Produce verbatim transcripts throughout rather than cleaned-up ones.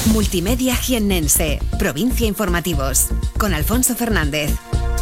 Multimedia Jiennense, Provincia Informativos, con Alfonso Fernández.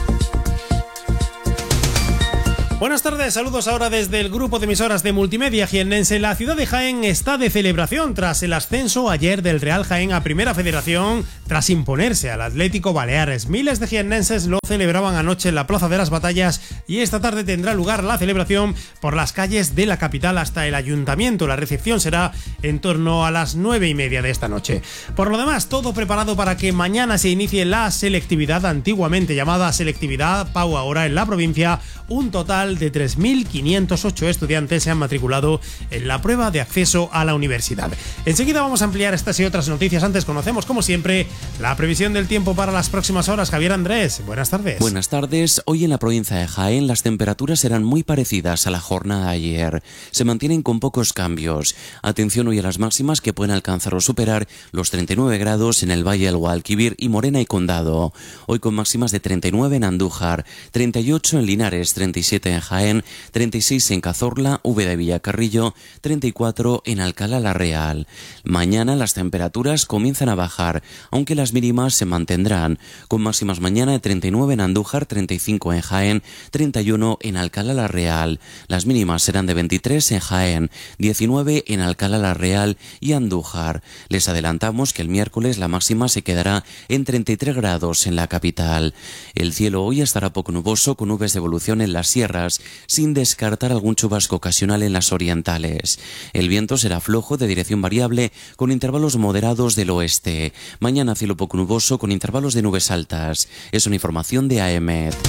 Buenas tardes, saludos ahora desde el grupo de emisoras de Multimedia Jiennense. La ciudad de Jaén está de celebración tras el ascenso ayer del Real Jaén a Primera Federación, tras imponerse al Atlético Baleares. Miles de jiennenses lo celebraban anoche en la Plaza de las Batallas y esta tarde tendrá lugar la celebración por las calles de la capital hasta el ayuntamiento. La recepción será en torno a las nueve y media de esta noche. Por lo demás, todo preparado para que mañana se inicie la selectividad, antiguamente llamada selectividad Pau ahora en la provincia. Un total de tres mil quinientos ocho estudiantes se han matriculado en la prueba de acceso a la universidad. Enseguida vamos a ampliar estas y otras noticias. Antes conocemos, como siempre, la previsión del tiempo para las próximas horas. Javier Andrés, buenas tardes. Buenas tardes. Hoy en la provincia de Jaén las temperaturas serán muy parecidas a la jornada de ayer. Se mantienen con pocos cambios. Atención hoy a las máximas que pueden alcanzar o superar los treinta y nueve grados en el Valle del Guadalquivir y Morena y Condado. Hoy con máximas de treinta y nueve en Andújar, treinta y ocho en Linares, treinta y siete en Jaén, treinta y seis en Cazorla, Úbeda y Villacarrillo, treinta y cuatro en Alcalá la Real. Mañana las temperaturas comienzan a bajar, aunque las mínimas se mantendrán, con máximas mañana de treinta y nueve en Andújar, treinta y cinco en Jaén, treinta y uno en Alcalá la Real. Las mínimas serán de veintitrés en Jaén, diecinueve en Alcalá la Real y Andújar. Les adelantamos que el miércoles la máxima se quedará en treinta y tres grados en la capital. El cielo hoy estará poco nuboso, con nubes de evolución en las sierras, sin descartar algún chubasco ocasional en las orientales. El viento será flojo de dirección variable con intervalos moderados del oeste. Mañana cielo poco nuboso con intervalos de nubes altas. Es una información de A E M E D.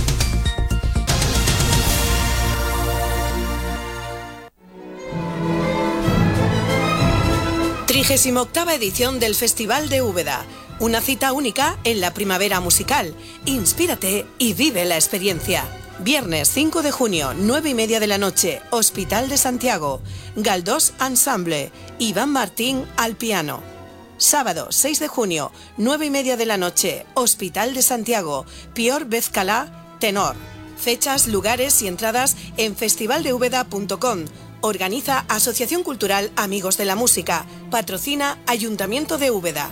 trigésima octava edición del Festival de Úbeda. Una cita única en la primavera musical. Inspírate y vive la experiencia. Viernes cinco de junio, nueve y media de la noche, Hospital de Santiago. Galdós Ensemble, Iván Martín al piano. Sábado seis de junio, nueve y media de la noche, Hospital de Santiago, Pior Bezcalá, tenor. Fechas, lugares y entradas en festival de úbeda punto com. Organiza Asociación Cultural Amigos de la Música. Patrocina Ayuntamiento de Úbeda.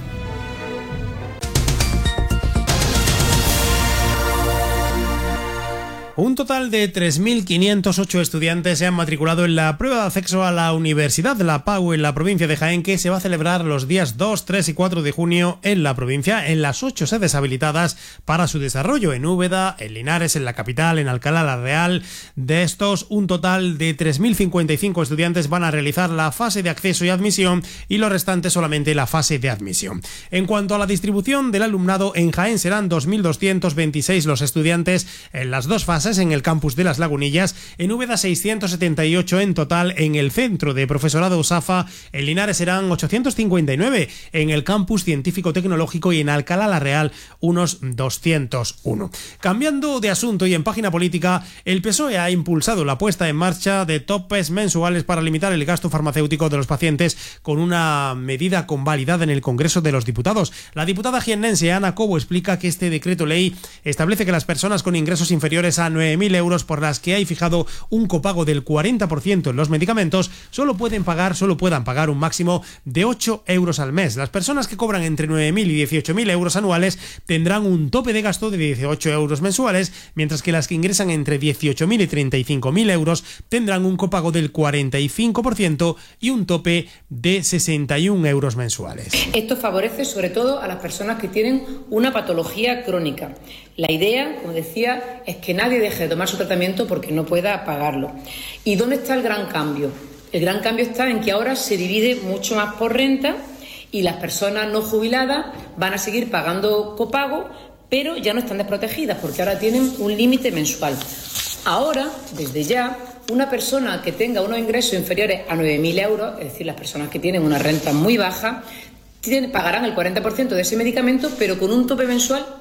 Un total de tres mil quinientos ocho estudiantes se han matriculado en la prueba de acceso a la Universidad de la Pau en la provincia de Jaén, que se va a celebrar los días dos, tres y cuatro de junio en la provincia, en las ocho sedes habilitadas para su desarrollo, en Úbeda, en Linares, en la capital, en Alcalá la Real. De estos, un total de tres mil cincuenta y cinco estudiantes van a realizar la fase de acceso y admisión y los restantes solamente la fase de admisión. En cuanto a la distribución del alumnado, en Jaén serán dos mil doscientos veintiséis los estudiantes en las dos fases, en el campus de Las Lagunillas, en Úbeda seiscientos setenta y ocho en total, en el centro de profesorado USAFA, en Linares serán ochocientos cincuenta y nueve, en el campus científico-tecnológico y en Alcalá la Real unos doscientos uno. Cambiando de asunto y en página política, el P S O E ha impulsado la puesta en marcha de topes mensuales para limitar el gasto farmacéutico de los pacientes, con una medida convalidada en el Congreso de los Diputados. La diputada jiennense Ana Cobo explica que este decreto ley establece que las personas con ingresos inferiores a nueve mil euros, por las que hay fijado un copago del cuarenta por ciento en los medicamentos, solo pueden pagar, solo puedan pagar un máximo de ocho euros al mes. Las personas que cobran entre nueve mil y dieciocho mil euros anuales tendrán un tope de gasto de dieciocho euros mensuales, mientras que las que ingresan entre dieciocho mil y treinta y cinco mil euros tendrán un copago del cuarenta y cinco por ciento y un tope de sesenta y un euros mensuales. Esto favorece sobre todo a las personas que tienen una patología crónica. La idea, como decía, es que nadie deje de tomar su tratamiento porque no pueda pagarlo. ¿Y dónde está el gran cambio? El gran cambio está en que ahora se divide mucho más por renta y las personas no jubiladas van a seguir pagando copago, pero ya no están desprotegidas porque ahora tienen un límite mensual. Ahora, desde ya, una persona que tenga unos ingresos inferiores a nueve mil euros, es decir, las personas que tienen una renta muy baja, tienen, pagarán el cuarenta por ciento de ese medicamento, pero con un tope mensual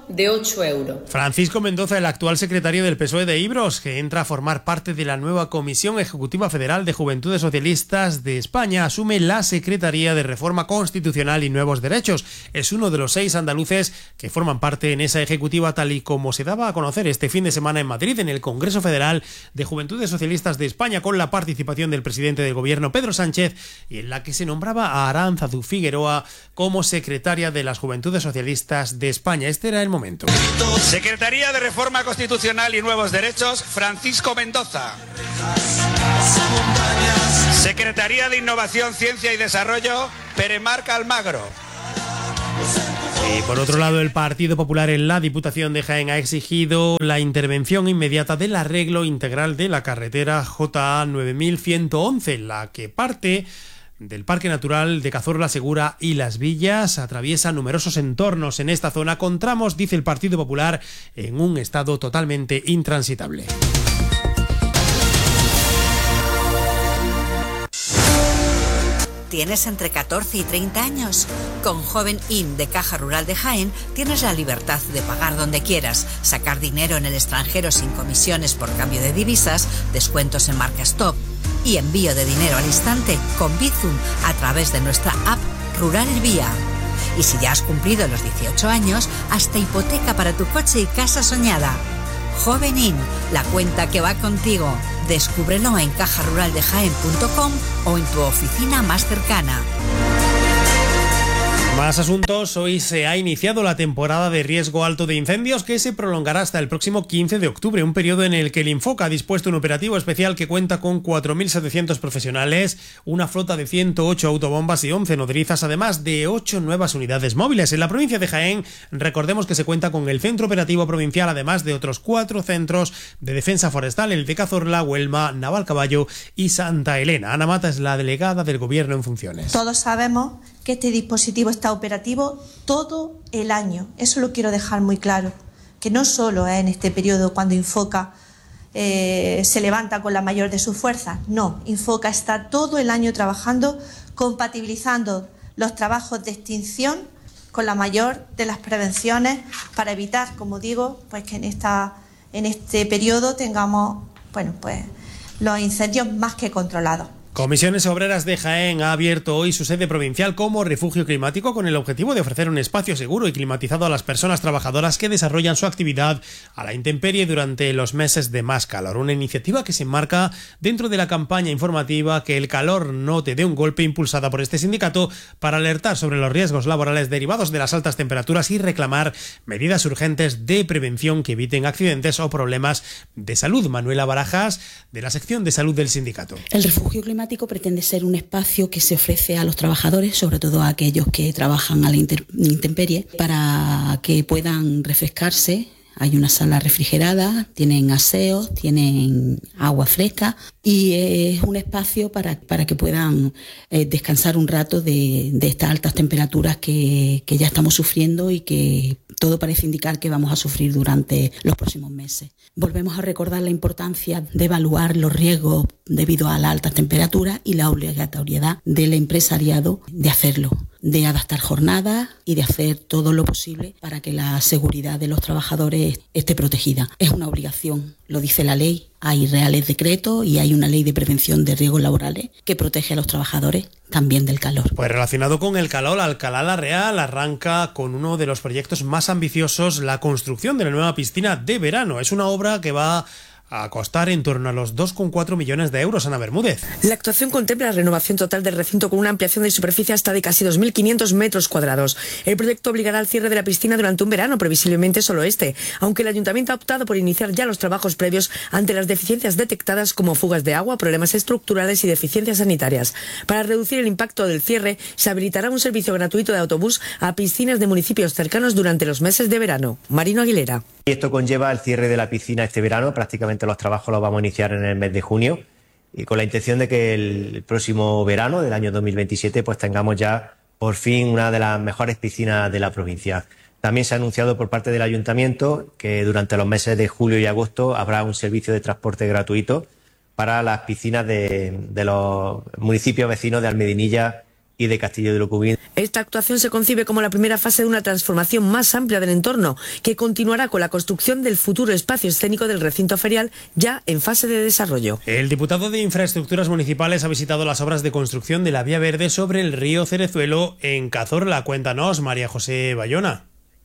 de ocho euros. Francisco Mendoza, el actual secretario del P S O E de Ibros, que entra a formar parte de la nueva Comisión Ejecutiva Federal de Juventudes Socialistas de España, asume la Secretaría de Reforma Constitucional y Nuevos Derechos. Es uno de los seis andaluces que forman parte en esa ejecutiva, tal y como se daba a conocer este fin de semana en Madrid, en el Congreso Federal de Juventudes Socialistas de España, con la participación del presidente del Gobierno, Pedro Sánchez, y en la que se nombraba a Aránzazu Figueroa como secretaria de las Juventudes Socialistas de España. Este era el momento. Secretaría de Reforma Constitucional y Nuevos Derechos, Francisco Mendoza. Secretaría de Innovación, Ciencia y Desarrollo, Peremarca Almagro. Y por otro lado, el Partido Popular en la Diputación de Jaén ha exigido la intervención inmediata del arreglo integral de la carretera J A nueve mil ciento once, la que parte del Parque Natural de Cazorla Segura y Las Villas, atraviesa numerosos entornos en esta zona, con tramos, dice el Partido Popular, en un estado totalmente intransitable. ¿Tienes entre catorce y treinta años? Con Joven In de Caja Rural de Jaén tienes la libertad de pagar donde quieras, sacar dinero en el extranjero sin comisiones por cambio de divisas, descuentos en marcas top y envío de dinero al instante con Bizum a través de nuestra app Rural Vía. Y si ya has cumplido los dieciocho años, hasta hipoteca para tu coche y casa soñada. Joven In, la cuenta que va contigo. Descúbrelo en caja rural de jaén punto com o en tu oficina más cercana. Más asuntos. Hoy se ha iniciado la temporada de riesgo alto de incendios, que se prolongará hasta el próximo quince de octubre, un periodo en el que el Infoca ha dispuesto un operativo especial que cuenta con cuatro mil setecientos profesionales, una flota de ciento ocho autobombas y once nodrizas, además de ocho nuevas unidades móviles. En la provincia de Jaén, recordemos que se cuenta con el Centro Operativo Provincial, además de otros cuatro centros de defensa forestal, el de Cazorla, Huelma, Navalcaballo y Santa Elena. Ana Mata es la delegada del Gobierno en funciones. Todos sabemos que este dispositivo está operativo todo el año. Eso lo quiero dejar muy claro, que no solo es en este periodo cuando Infoca eh, se levanta con la mayor de sus fuerzas. No, Infoca está todo el año trabajando, compatibilizando los trabajos de extinción con la mayor de las prevenciones para evitar, como digo, pues que en esta en este periodo tengamos, bueno, pues los incendios más que controlados. Comisiones Obreras de Jaén ha abierto hoy su sede provincial como refugio climático, con el objetivo de ofrecer un espacio seguro y climatizado a las personas trabajadoras que desarrollan su actividad a la intemperie durante los meses de más calor. Una iniciativa que se enmarca dentro de la campaña informativa Que el calor no te dé un golpe, impulsada por este sindicato para alertar sobre los riesgos laborales derivados de las altas temperaturas y reclamar medidas urgentes de prevención que eviten accidentes o problemas de salud. Manuela Barajas, de la sección de salud del sindicato. El refugio climático pretende ser un espacio que se ofrece a los trabajadores, sobre todo a aquellos que trabajan a la intemperie, para que puedan refrescarse. Hay una sala refrigerada, tienen aseos, tienen agua fresca y es un espacio para, para que puedan eh, descansar un rato de, de estas altas temperaturas que, que ya estamos sufriendo y que todo parece indicar que vamos a sufrir durante los próximos meses. Volvemos a recordar la importancia de evaluar los riesgos debido a las altas temperaturas y la obligatoriedad del empresariado de hacerlo, de adaptar jornadas y de hacer todo lo posible para que la seguridad de los trabajadores esté protegida. Es una obligación, lo dice la ley. Hay reales decretos y hay una ley de prevención de riesgos laborales que protege a los trabajadores también del calor. Pues relacionado con el calor, Alcalá la Real arranca con uno de los proyectos más ambiciosos, la construcción de la nueva piscina de verano. Es una obra que va a costar en torno a los dos coma cuatro millones de euros. Ana Bermúdez. La actuación contempla la renovación total del recinto con una ampliación de superficie hasta de casi dos mil quinientos metros cuadrados. El proyecto obligará al cierre de la piscina durante un verano, previsiblemente solo este, aunque el ayuntamiento ha optado por iniciar ya los trabajos previos ante las deficiencias detectadas como fugas de agua, problemas estructurales y deficiencias sanitarias. Para reducir el impacto del cierre, se habilitará un servicio gratuito de autobús a piscinas de municipios cercanos durante los meses de verano. Marino Aguilera. Y esto conlleva el cierre de la piscina este verano. Prácticamente los trabajos los vamos a iniciar en el mes de junio y con la intención de que el próximo verano del año dos mil veintisiete pues tengamos ya por fin una de las mejores piscinas de la provincia. También se ha anunciado por parte del ayuntamiento que durante los meses de julio y agosto habrá un servicio de transporte gratuito para las piscinas de, de los municipios vecinos de Almedinilla y de Castillo de Locubín. Esta actuación se concibe como la primera fase de una transformación más amplia del entorno, que continuará con la construcción del futuro espacio escénico del recinto ferial, ya en fase de desarrollo. El diputado de Infraestructuras Municipales ha visitado las obras de construcción de la vía verde sobre el río Cerezuelo en Cazorla. Cuéntanos, María José Bayona.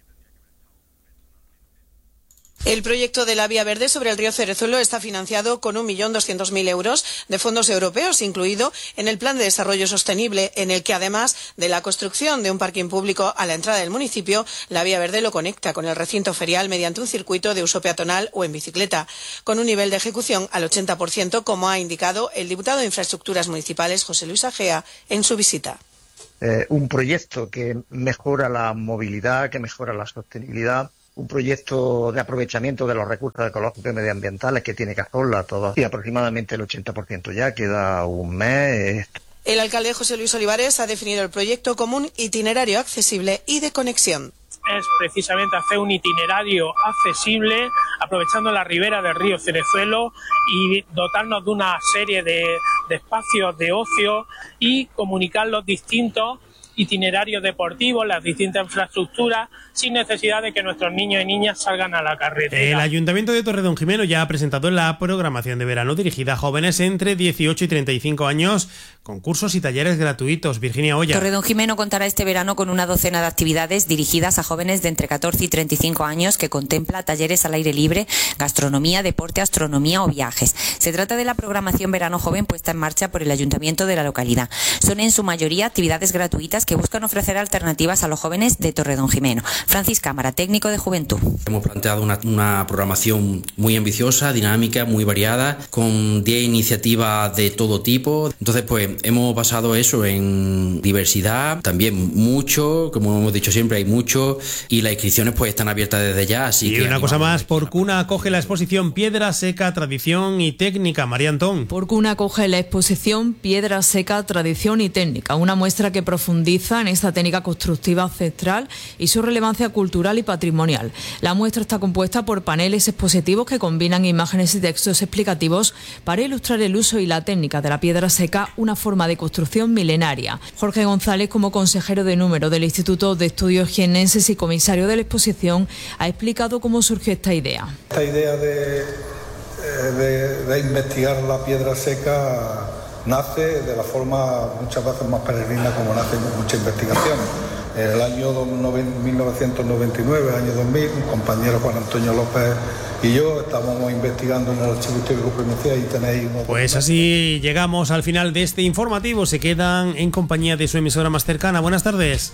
El proyecto de la vía verde sobre el río Cerezuelo está financiado con un millón doscientos mil euros de fondos europeos, incluido en el Plan de Desarrollo Sostenible, en el que, además de la construcción de un parking público a la entrada del municipio, la vía verde lo conecta con el recinto ferial mediante un circuito de uso peatonal o en bicicleta, con un nivel de ejecución al ochenta por ciento, como ha indicado el diputado de Infraestructuras Municipales, José Luis Agea, en su visita. Eh, un proyecto que mejora la movilidad, que mejora la sostenibilidad, un proyecto de aprovechamiento de los recursos ecológicos y medioambientales que tiene Cazorla todavía aproximadamente el ochenta por ciento ya, queda un mes. El alcalde José Luis Olivares ha definido el proyecto como un itinerario accesible y de conexión. Es precisamente hacer un itinerario accesible, aprovechando la ribera del río Cerezuelo y dotarnos de una serie de, de espacios de ocio y comunicar los distintos itinerarios deportivos, las distintas infraestructuras, sin necesidad de que nuestros niños y niñas salgan a la carretera. El Ayuntamiento de Torredonjimeno ya ha presentado la programación de verano dirigida a jóvenes entre dieciocho y treinta y cinco años, concursos y talleres gratuitos. Virginia Oya. Torredonjimeno contará este verano con una docena de actividades dirigidas a jóvenes de entre catorce y treinta y cinco años, que contempla talleres al aire libre, gastronomía, deporte, astronomía o viajes. Se trata de la programación Verano Joven puesta en marcha por el Ayuntamiento de la localidad. Son en su mayoría actividades gratuitas que buscan ofrecer alternativas a los jóvenes de Torredonjimeno. Francis Cámara, técnico de Juventud. Hemos planteado una, una programación muy ambiciosa, dinámica, muy variada, con diez iniciativas de todo tipo. Entonces, pues hemos basado eso en diversidad, también mucho, como hemos dicho siempre, hay mucho, y las inscripciones pues están abiertas desde ya. Así y que una cosa más, Porcuna acoge la exposición Piedra Seca, Tradición y Técnica. María Antón. Porcuna acoge la exposición Piedra Seca, Tradición y Técnica, una muestra que profundiza en esta técnica constructiva ancestral y su relevancia cultural y patrimonial. La muestra está compuesta por paneles expositivos que combinan imágenes y textos explicativos para ilustrar el uso y la técnica de la piedra seca, una forma de construcción milenaria. Jorge González, como consejero de número del Instituto de Estudios Jiennenses y comisario de la exposición, ha explicado cómo surgió esta idea. Esta idea de, de, de investigar la piedra seca nace de la forma muchas veces más peregrina como nace mucha investigación. En el año mil novecientos noventa y nueve, año dos mil, un compañero Juan Antonio López y yo estábamos investigando en el Archivo Histórico Provincial y tenéis... Pues así llegamos al final de este informativo. Se quedan en compañía de su emisora más cercana. Buenas tardes.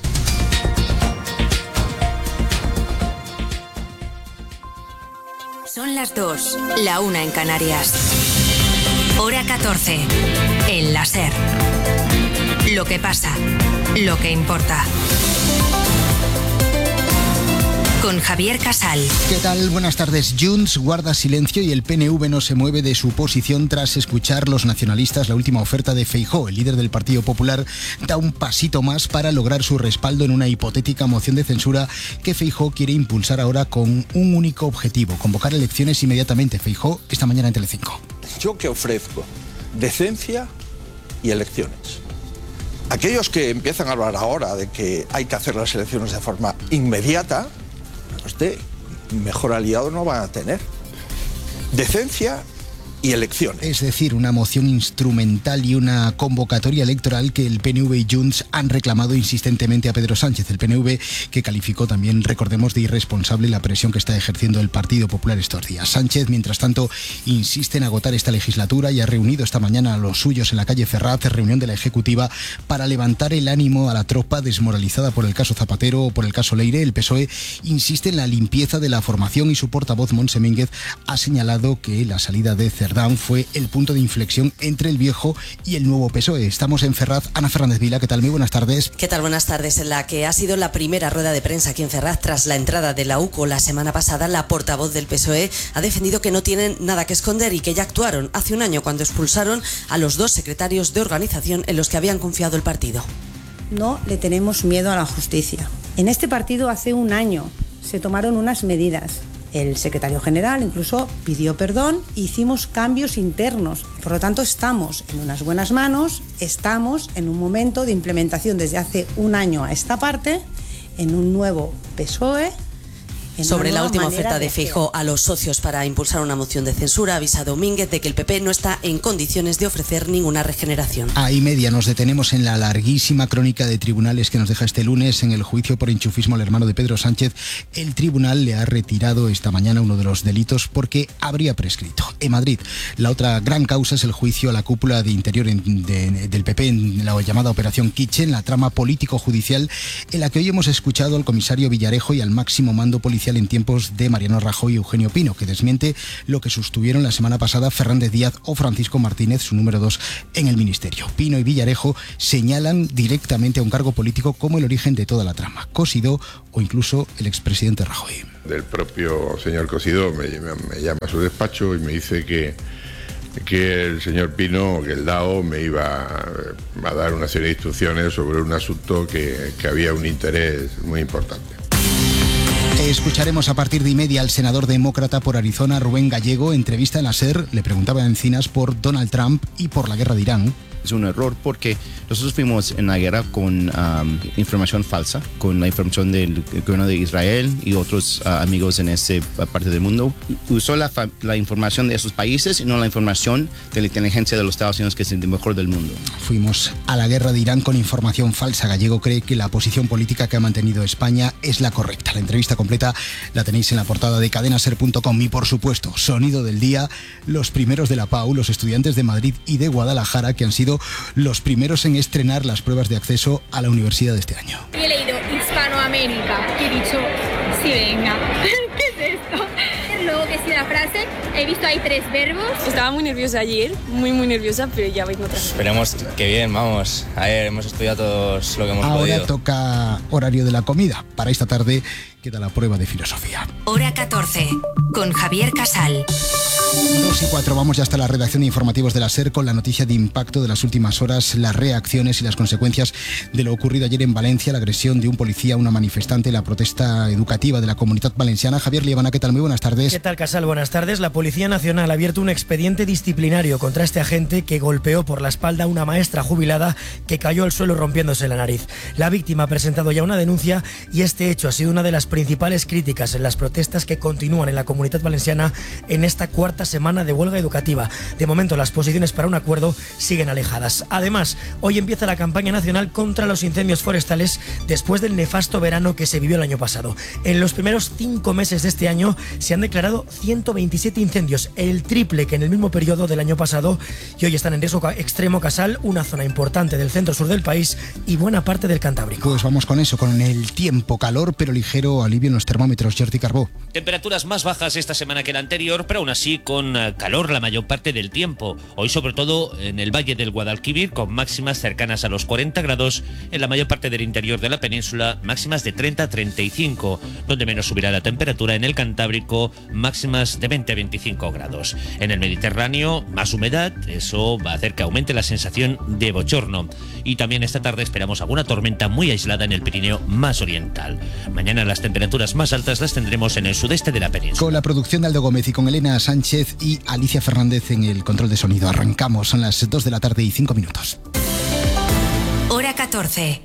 Son las dos, la una en Canarias. Hora catorce, en la SER. Lo que pasa, lo que importa. Con Javier Casal. ¿Qué tal? Buenas tardes. Junts guarda silencio y el P N V no se mueve de su posición tras escuchar los nacionalistas la última oferta de Feijóo. El líder del Partido Popular da un pasito más para lograr su respaldo en una hipotética moción de censura que Feijóo quiere impulsar ahora con un único objetivo: convocar elecciones inmediatamente. Feijóo esta mañana en Telecinco. Yo que ofrezco decencia y elecciones. Aquellos que empiezan a hablar ahora de que hay que hacer las elecciones de forma inmediata, usted mejor aliado no van a tener. Decencia y elecciones. Es decir, una moción instrumental y una convocatoria electoral que el P N V y Junts han reclamado insistentemente a Pedro Sánchez. El P N V que calificó también, recordemos, de irresponsable la presión que está ejerciendo el Partido Popular estos días. Sánchez, mientras tanto, insiste en agotar esta legislatura y ha reunido esta mañana a los suyos en la calle Ferraz, reunión de la Ejecutiva, para levantar el ánimo a la tropa desmoralizada por el caso Zapatero o por el caso Leire. El P S O E insiste en la limpieza de la formación y su portavoz, Montse Mínguez, ha señalado que la salida de Cerdán fue el punto de inflexión entre el viejo y el nuevo P S O E. Estamos en Ferraz. Ana Fernández Vila, ¿qué tal? Muy buenas tardes. ¿Qué tal? Buenas tardes. En la que ha sido la primera rueda de prensa aquí en Ferraz tras la entrada de la U C O la semana pasada, la portavoz del P S O E ha defendido que no tienen nada que esconder y que ya actuaron hace un año cuando expulsaron a los dos secretarios de organización en los que habían confiado el partido. No le tenemos miedo a la justicia. En este partido hace un año se tomaron unas medidas El secretario general incluso pidió perdón, hicimos cambios internos. Por lo tanto, estamos en unas buenas manos, estamos en un momento de implementación desde hace un año a esta parte, en un nuevo P S O E. Sobre la última oferta de Feijóo a los socios para impulsar una moción de censura, avisa Domínguez de que el P P no está en condiciones de ofrecer ninguna regeneración. A y media nos detenemos en la larguísima crónica de tribunales que nos deja este lunes en el juicio por enchufismo al hermano de Pedro Sánchez. El tribunal le ha retirado esta mañana uno de los delitos porque habría prescrito. En Madrid, la otra gran causa es el juicio a la cúpula de interior en, de, del P P en la llamada Operación Kitchen, la trama político-judicial en la que hoy hemos escuchado al comisario Villarejo y al máximo mando policial en tiempos de Mariano Rajoy y Eugenio Pino, que desmiente lo que sostuvieron la semana pasada Fernández Díaz o Francisco Martínez, su número dos en el ministerio. Pino y Villarejo señalan directamente a un cargo político como el origen de toda la trama, Cosidó o incluso el expresidente Rajoy. Del propio señor Cosidó me, me, me llama a su despacho y me dice que que el señor Pino, que el D A O, me iba a dar una serie de instrucciones sobre un asunto que, que había un interés muy importante. Escucharemos a partir de y media al senador demócrata por Arizona, Rubén Gallego. Entrevista en la SER, le preguntaba a Encinas por Donald Trump y por la guerra de Irán. Es un error porque nosotros fuimos en la guerra con um, información falsa, con la información del gobierno de Israel y otros uh, amigos en esa parte del mundo. Usó la, la información de esos países y no la información de la inteligencia de los Estados Unidos, que es el mejor del mundo. Fuimos a la guerra de Irán con información falsa. Gallego cree que la posición política que ha mantenido España es la correcta. La entrevista completa la tenéis en la portada de cadena ser punto com y, por supuesto, sonido del día, los primeros de la P A U, los estudiantes de Madrid y de Guadalajara, que han sido los primeros en estrenar las pruebas de acceso a la universidad de este año. He leído Hispanoamérica y he dicho, sí, venga, ¿qué es esto? Luego que sí la frase, he visto ahí tres verbos. Estaba muy nerviosa ayer, muy muy nerviosa, pero ya vengo otra vez. Esperemos que bien, vamos. Ayer hemos estudiado todos lo que hemos Ahora podido. Ahora toca horario de la comida. Para esta tarde queda la prueba de filosofía. Hora catorce, con Javier Casal. dos y cuatro, vamos ya hasta la redacción de informativos de la SER con la noticia de impacto de las últimas horas, las reacciones y las consecuencias de lo ocurrido ayer en Valencia, la agresión de un policía a una manifestante, la protesta educativa de la Comunidad Valenciana. Javier Liebana, ¿qué tal? Muy buenas tardes. ¿Qué tal, Casal? Buenas tardes. La Policía Nacional ha abierto un expediente disciplinario contra este agente que golpeó por la espalda a una maestra jubilada que cayó al suelo rompiéndose la nariz. La víctima ha presentado ya una denuncia y este hecho ha sido una de las principales críticas en las protestas que continúan en la Comunidad Valenciana en esta cuarta semana de huelga educativa. De momento, las posiciones para un acuerdo siguen alejadas. Además, hoy empieza la campaña nacional contra los incendios forestales después del nefasto verano que se vivió el año pasado. En los primeros cinco meses de este año se han declarado ciento veintisiete incendios, el triple que en el mismo periodo del año pasado, y hoy están en riesgo extremo, Casal, una zona importante del centro-sur del país y buena parte del Cantábrico. Pues vamos con eso, con el tiempo, calor pero ligero alivio en los termómetros. Jordi Carbó. Temperaturas más bajas esta semana que la anterior, pero aún así con calor la mayor parte del tiempo. Hoy sobre todo en el Valle del Guadalquivir, con máximas cercanas a los cuarenta grados, en la mayor parte del interior de la península máximas de treinta a treinta y cinco, donde menos subirá la temperatura en el Cantábrico, máximas de veinte a veinticinco grados. En el Mediterráneo, más humedad, eso va a hacer que aumente la sensación de bochorno. Y también esta tarde esperamos alguna tormenta muy aislada en el Pirineo más oriental. Mañana las temperaturas más altas las tendremos en el sudeste de la península. Con la producción de Aldo Gómez y con Elena Sánchez y Alicia Fernández en el control de sonido. Arrancamos, son las dos de la tarde y cinco minutos. Hora catorce.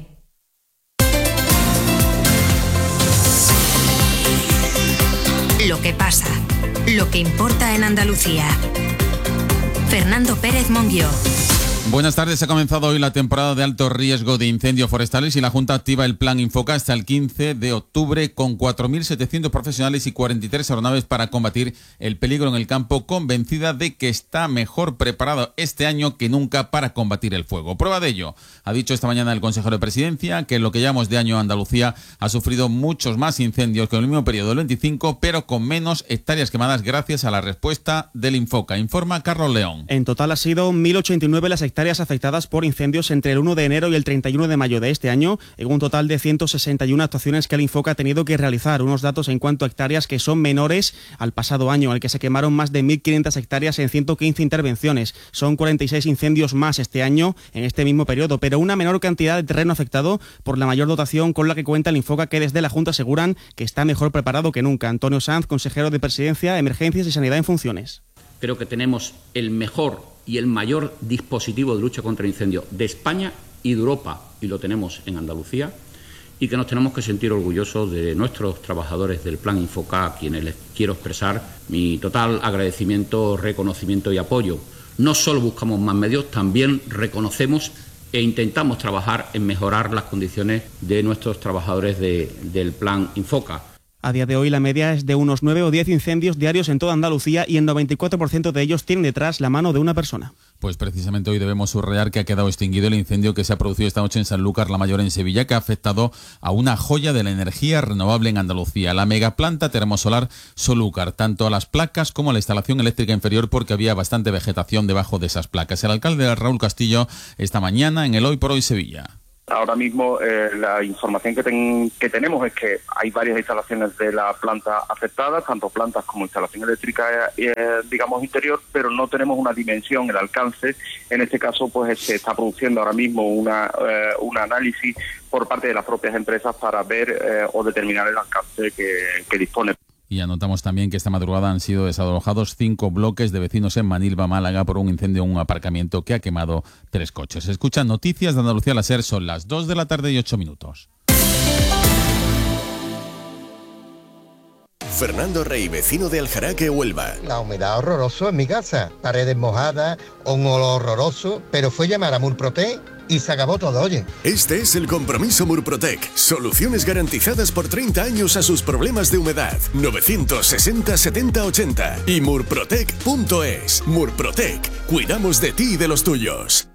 Lo que pasa, lo que importa en Andalucía. Fernando Pérez Monguió. Buenas tardes. Ha comenzado hoy la temporada de alto riesgo de incendios forestales y la Junta activa el plan Infoca hasta el quince de octubre con cuatro mil setecientos profesionales y cuarenta y tres aeronaves para combatir el peligro en el campo, convencida de que está mejor preparado este año que nunca para combatir el fuego. Prueba de ello, ha dicho esta mañana el consejero de Presidencia, que en lo que llamamos de año Andalucía ha sufrido muchos más incendios que en el mismo periodo del veinticinco, pero con menos hectáreas quemadas gracias a la respuesta del Infoca. Informa Carlos León. En total ha sido mil ochenta y nueve las hectáreas hectáreas afectadas por incendios entre el uno de enero y el treinta y uno de mayo de este año, en un total de ciento sesenta y una actuaciones que el Infoca ha tenido que realizar. Unos datos en cuanto a hectáreas que son menores al pasado año, al que se quemaron más de mil quinientas hectáreas en ciento quince intervenciones. Son cuarenta y seis incendios más este año en este mismo periodo, pero una menor cantidad de terreno afectado por la mayor dotación con la que cuenta el Infoca, que desde la Junta aseguran que está mejor preparado que nunca. Antonio Sanz, consejero de Presidencia, Emergencias y Sanidad en funciones. Creo que tenemos el mejor y el mayor dispositivo de lucha contra incendios de España y de Europa, y lo tenemos en Andalucía, y que nos tenemos que sentir orgullosos de nuestros trabajadores del Plan Infoca, a quienes les quiero expresar mi total agradecimiento, reconocimiento y apoyo. No solo buscamos más medios, también reconocemos e intentamos trabajar en mejorar las condiciones de nuestros trabajadores de, del Plan Infoca. A día de hoy la media es de unos nueve o diez incendios diarios en toda Andalucía y el noventa y cuatro por ciento de ellos tienen detrás la mano de una persona. Pues precisamente hoy debemos subrayar que ha quedado extinguido el incendio que se ha producido esta noche en Sanlúcar la Mayor, en Sevilla, que ha afectado a una joya de la energía renovable en Andalucía, la megaplanta termosolar Solúcar, tanto a las placas como a la instalación eléctrica inferior, porque había bastante vegetación debajo de esas placas. El alcalde Raúl Castillo esta mañana en el Hoy por Hoy Sevilla. Ahora mismo eh, la información que, ten, que tenemos es que hay varias instalaciones de la planta afectadas, tanto plantas como instalación eléctrica, eh, digamos, interior, pero no tenemos una dimensión, el alcance. En este caso, pues se está produciendo ahora mismo una, eh, un análisis por parte de las propias empresas para ver eh, o determinar el alcance que, que dispone. Y anotamos también que esta madrugada han sido desalojados cinco bloques de vecinos en Manilva, Málaga, por un incendio en un aparcamiento que ha quemado tres coches. Escuchan Noticias de Andalucía, la SER, son las dos de la tarde y ocho minutos. Fernando Rey, vecino de Aljaraque, Huelva. La humedad horroroso en mi casa, paredes mojadas, un olor horroroso, pero fue llamar a Murprotec y se acabó todo, oye. Este es el compromiso Murprotec. Soluciones garantizadas por treinta años a sus problemas de humedad. novecientos sesenta setenta ochenta y murprotec punto es. Murprotec. Cuidamos de ti y de los tuyos.